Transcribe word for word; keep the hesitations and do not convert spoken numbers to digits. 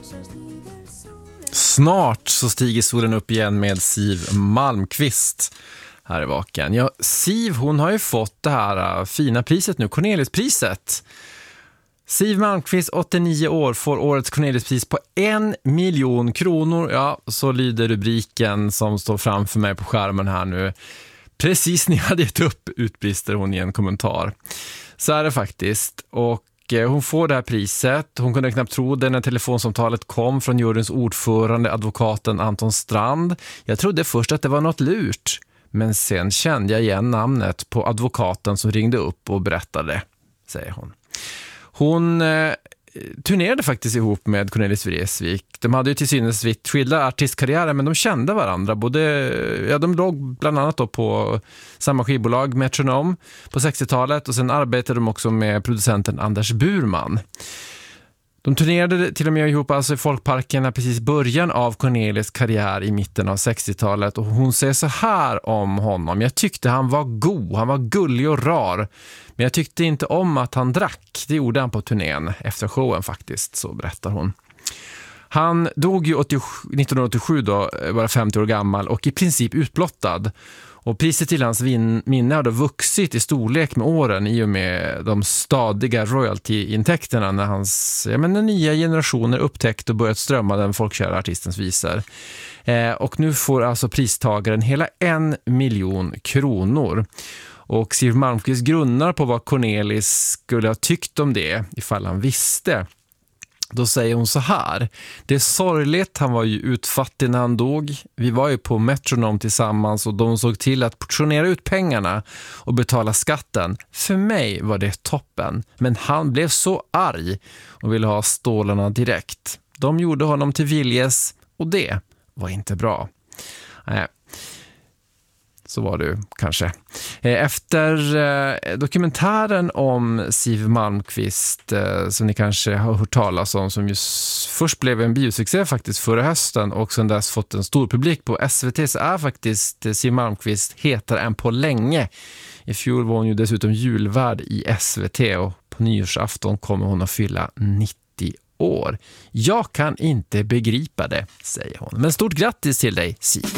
Snart så stiger solen upp igen med Siw Malmkvist här i Vaken. Ja, Siw, hon har ju fått det här uh, fina priset nu, Cornelispriset. Siw Malmkvist, åttionio år, får årets Cornelispris på en miljon kronor. Ja, så lyder rubriken som står framför mig på skärmen här nu. Precis när jag hade gett upp, utbrister hon i en kommentar. Så är det faktiskt. Och hon får det här priset. Hon kunde knappt tro det när telefonsamtalet kom från juryns ordförande, advokaten Anton Strand. Jag trodde först att det var något lurt. Men sen kände jag igen namnet på advokaten som ringde upp och berättade, säger hon. Hon eh, turnerade faktiskt ihop med Cornelis Vreeswijk. De hade ju till synes vitt skilda artistkarriärer, men de kände varandra. Både, ja, de låg bland annat då på samma skivbolag, Metronom, på sextiotalet. Och sen arbetade de också med producenten Anders Burman. De turnerade till och med ihop alltså i Folkparkerna precis början av Cornelis karriär i mitten av sextiotalet. Och hon säger så här om honom: jag tyckte han var god, han var gullig och rar. Men jag tyckte inte om att han drack. Det gjorde han på turnén efter showen faktiskt, så berättar hon. Han dog ju nittonhundraåttiosju då, bara femtio år gammal och i princip utblottad. Och priset till hans vin- minne har då vuxit i storlek med åren i och med de stadiga royalty-intäkterna när hans ja, men när nya generationer upptäckt och börjat strömma den folkkära artistens visor. Eh, och nu får alltså pristagaren hela en miljon kronor. Och Siw Malmkvist grunnar på vad Cornelis skulle ha tyckt om det ifall han visste. Då säger hon så här: det är sorgligt, han var ju utfattig när han dog. Vi var ju på Metronom tillsammans och de såg till att portionera ut pengarna och betala skatten. För mig var det toppen, men han blev så arg och ville ha stålarna direkt. De gjorde honom till viljes och det var inte bra. Nej. Så var det kanske. Efter eh, dokumentären om Siw Malmkvist eh, som ni kanske har hört talas om, som just först blev en biosuccé faktiskt förra hösten och sen dess fått en stor publik på S V T, så är faktiskt Siw Malmkvist hetare än på länge. I fjol var hon ju dessutom julvärd i S V T och på nyårsafton kommer hon att fylla nittio år. Jag kan inte begripa det, säger hon. Men stort grattis till dig, Siw.